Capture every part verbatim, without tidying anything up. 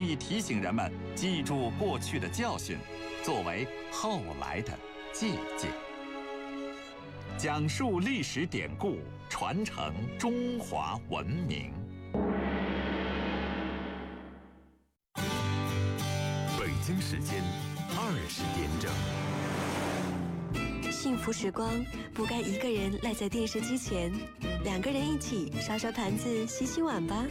意提醒人们记住过去的教训，作为后来的借鉴。讲述历史典故，传承中华文明。 北京时间二十点整。 幸福时光不该一个人赖在电视机前，两个人一起刷刷盘子、洗洗碗吧。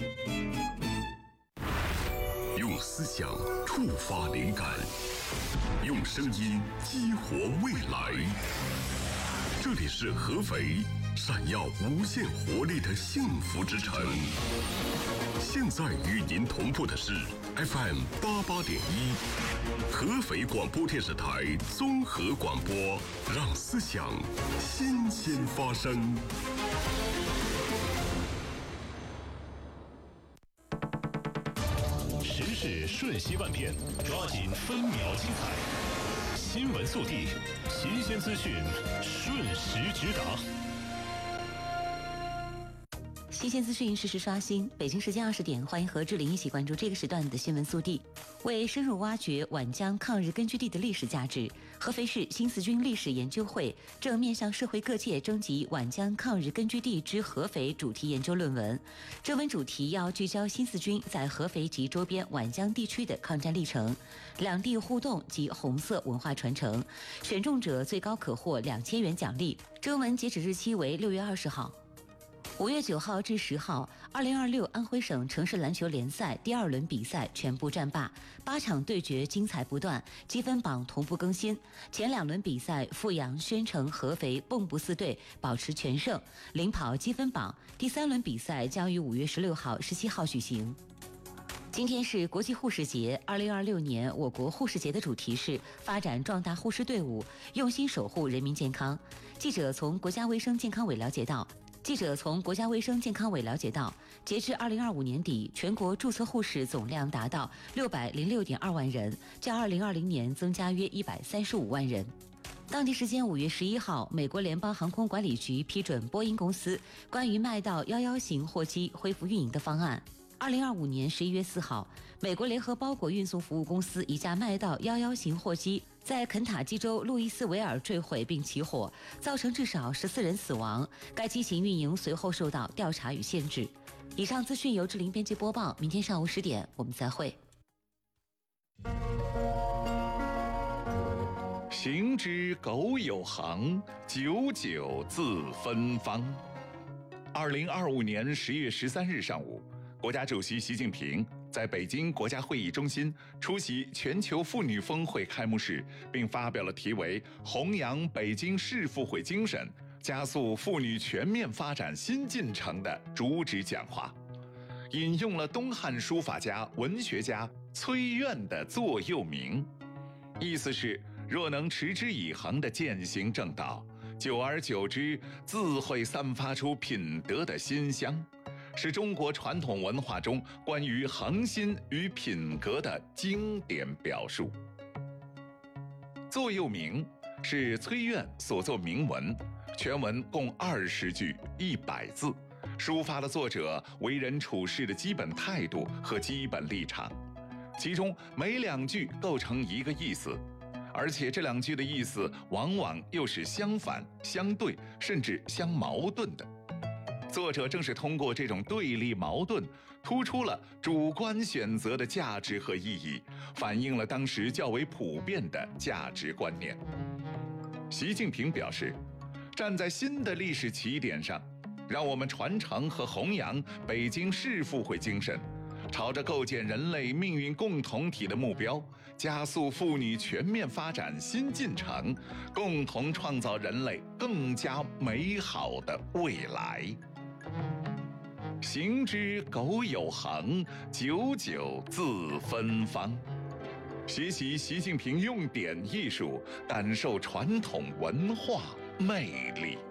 用思想触发灵感，用声音激活未来。这里是合肥，闪耀无限活力的幸福之城。现在与您同步的是 F M 八八点一，合肥广播电视台综合广播，让思想新鲜发生。 时事瞬息万变，抓紧分秒精彩。新闻速递，新鲜资讯，瞬时直达。 新鲜资讯，实时刷新。北京时间二十点，欢迎和志玲一起关注这个时段的新闻速递。为深入挖掘皖江抗日根据地的历史价值，合肥市新四军历史研究会正面向社会各界征集皖江抗日根据地之合肥主题研究论文。这文主题要聚焦新四军在合肥及周边皖江地区的抗战历程、两地互动及红色文化传承。选中者最高可获两千元奖励。征文截止日期为六月二十号。五月九号至十号，二零二六安徽省城市篮球联赛第二轮比赛全部战罢，八场对决精彩不断，积分榜同步更新。前两轮比赛，阜阳、宣城、合肥、蚌埠四队保持全胜，领跑积分榜。第三轮比赛将于五月十六号、十七号举行。今天是国际护士节，二零二六年我国护士节的主题是发展壮大护士队伍，用心守护人民健康。记者从国家卫生健康委了解到。记者从国家卫生健康委了解到，截至二零二五年底，全国注册护士总量达到六百零六点二万人，较二零二零年增加约一百三十五万人。当地时间五月十一号，美国联邦航空管理局批准波音公司关于麦道幺幺型货机恢复运营的方案。二零二五年十一月四号，美国联合包裹运送服务公司一架麦道幺幺型货机在肯塔基州路易斯维尔坠毁并起火，造成至少十四人死亡。该机型运营随后受到调查与限制。以上资讯由志玲编辑播报。明天上午十点，我们再会。 行之苟有行，久久自芬芳。二零二五年十月十三日上午，国家主席习近平在北京国家会议中心出席全球妇女峰会开幕式，并发表了题为《弘扬北京市妇会精神，加速妇女全面发展新进程》的主旨讲话，引用了东汉书法家、文学家崔苑的座右铭，意思是若能持之以恒地践行正道，久而久之，自会散发出品德的馨香，是中国传统文化中关于恒心与品格的经典表述。座右铭是崔苑所作铭文，全文共二十句一百字，抒发了作者为人处事的基本态度和基本立场，其中每两句构成一个意思，而且这两句的意思往往又是相反、相对，甚至相矛盾的。作者正是通过这种对立矛盾，突出了主观选择的价值和意义，反映了当时较为普遍的价值观念。习近平表示，站在新的历史起点上，让我们传承和弘扬北京市妇会精神，朝着构建人类命运共同体的目标，加速妇女全面发展新进程，共同创造人类更加美好的未来。行之苟有行，久久自芬芳。学习习近平用典艺术，感受传统文化魅力。